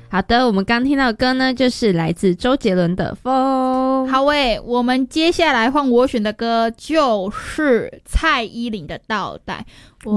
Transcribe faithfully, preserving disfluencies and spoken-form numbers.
好的，我们刚听到的歌呢，就是来自周杰伦的《风》。 好诶，我们接下来换我选的歌就是蔡依林的《倒带》。我